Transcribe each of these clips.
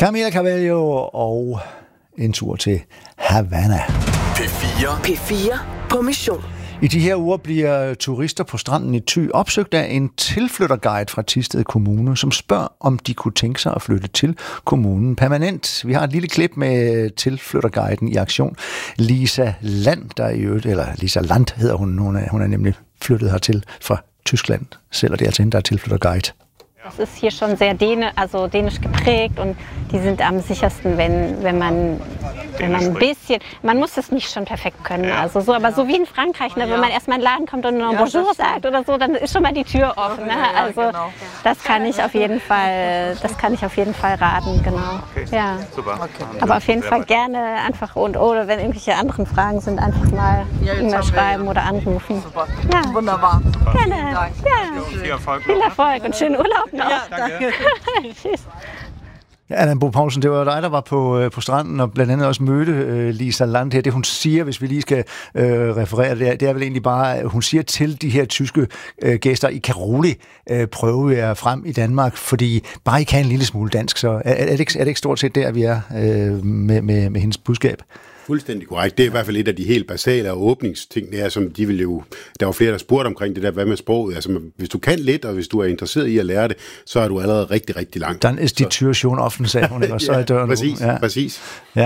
Camila Cabello og en tur til Havana. P4 på mission. I de her uger bliver turister på stranden i Thy opsøgt af en tilflytterguide fra Thisted Kommune, som spørger, om de kunne tænke sig at flytte til kommunen permanent. Vi har et lille klip med tilflytterguiden i aktion. Lisa Land, Lisa Land hedder hun. Hun er nemlig flyttet hertil fra Tyskland, selv, og det er altså hende, der er tilflytterguide. Das ist hier schon sehr dänisch geprägt und die sind am sichersten, wenn man ein bisschen, man muss es nicht schon perfekt können, also so, aber so wie in Frankreich, ne, wenn man erstmal in den Laden kommt und Bonjour sagt oder so, dann ist schon mal die Tür offen, ne? Also das kann ich auf jeden Fall raten, genau. Okay. Ja. Super. Okay. Aber auf jeden Fall gerne einfach oder wenn irgendwelche anderen Fragen sind, einfach mal E-Mail schreiben oder anrufen. Super. Ja. Wunderbar. Gerne. Ja. Viel Erfolg. Viel Erfolg und schönen Urlaub noch. Ja, danke. Tschüss. Ja, Allan Bo Poulsen, det var dig, der var på stranden og blandt andet også mødte Lisa Land her. Det hun siger, hvis vi lige skal referere det er vel egentlig bare, hun siger til de her tyske gæster, I kan roligt prøve jer frem i Danmark, fordi bare I kan en lille smule dansk, så er det ikke stort set der, vi er med hendes budskab? Fuldstændig korrekt. Det er i hvert fald et af de helt basale og åbningsting, det er, som de vil jo... Der var flere, der spurgte omkring det der, hvad med sproget? Altså, hvis du kan lidt, og hvis du er interesseret i at lære det, så er du allerede rigtig, rigtig langt. Dann ist die Tür schon offen, sagde hun, og så er døren præcis. Ja.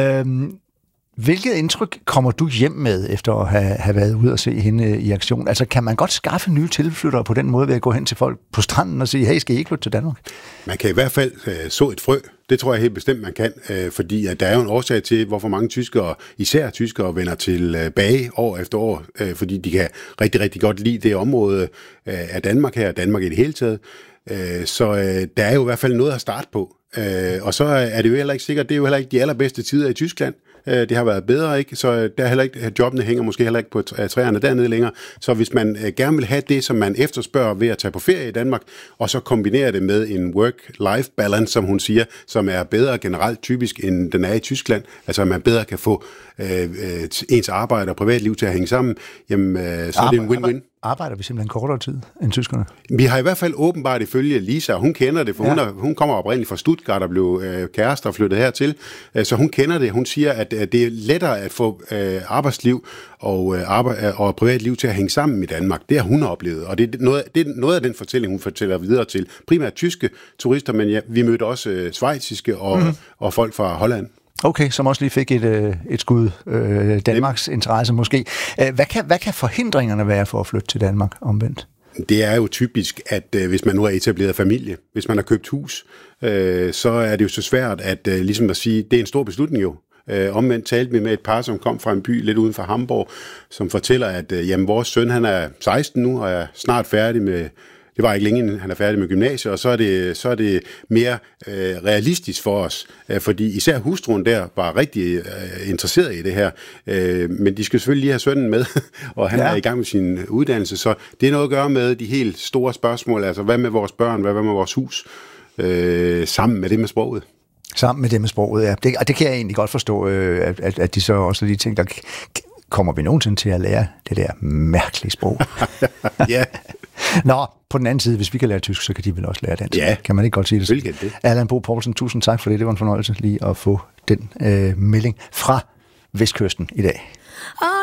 Hvilket indtryk kommer du hjem med, efter at have været ude og se hende i aktion? Altså, kan man godt skaffe nye tilflyttere på den måde, ved at gå hen til folk på stranden og sige, hey, skal I ikke flytte til Danmark? Man kan i hvert fald så et frø. Det tror jeg helt bestemt, man kan, fordi at der er jo en årsag til, hvorfor mange tyskere, især tyskere, vender tilbage år efter år, fordi de kan rigtig, rigtig godt lide det område af Danmark her, Danmark i det hele taget. Så der er jo i hvert fald noget at starte på. Og så er det jo heller ikke sikkert, det er jo heller ikke de allerbedste tider i Tyskland. Det har været bedre, ikke? Så der er heller ikke, jobbene hænger måske heller ikke på træerne dernede længere. Så hvis man gerne vil have det, som man efterspørger ved at tage på ferie i Danmark, og så kombinere det med en work-life balance, som hun siger, som er bedre generelt typisk, end den er i Tyskland, altså at man bedre kan få ens arbejde og privatliv til at hænge sammen, jamen, så er det en win-win. Arbejder vi simpelthen kortere tid end tyskerne? Vi har i hvert fald åbenbart ifølge Lisa, hun kender det, for hun kommer oprindeligt fra Stuttgart og blev kærester og flyttet hertil, så hun kender det. Hun siger, at det er lettere at få arbejdsliv og privatliv til at hænge sammen i Danmark. Det har hun oplevet, og det er noget af den fortælling, hun fortæller videre til primært tyske turister, men ja, vi mødte også schweiziske og folk fra Holland. Okay, som også lige fik et skud Danmarks interesse måske. Hvad kan forhindringerne være for at flytte til Danmark omvendt? Det er jo typisk, at hvis man nu har etableret familie, hvis man har købt hus, så er det jo så svært at ligesom at sige, det er en stor beslutning jo. Omvendt talte vi med et par, som kom fra en by lidt uden for Hamburg, som fortæller, at jamen, vores søn han er 16 nu og er snart færdig med... Det var ikke længe, inden han er færdig med gymnasiet, og så er det mere realistisk for os, fordi især hustruen der var rigtig interesseret i det her, men de skal selvfølgelig lige have sønnen med, og han er i gang med sin uddannelse, så det er noget at gøre med de helt store spørgsmål, altså hvad med vores børn, hvad med vores hus, sammen med det med sproget. Sammen med det med sproget, ja. Og det kan jeg egentlig godt forstå, at de så også lige tænker, kommer vi nogensinde til at lære det der mærkelige sprog? Ja. Nå, på den anden side, hvis vi kan lære tysk, så kan de vel også lære dansk. Ja. Kan man ikke godt sige det? Hvilket det. Allan Bo Poulsen, tusind tak for det. Det var en fornøjelse lige at få den melding fra Vestkysten i dag.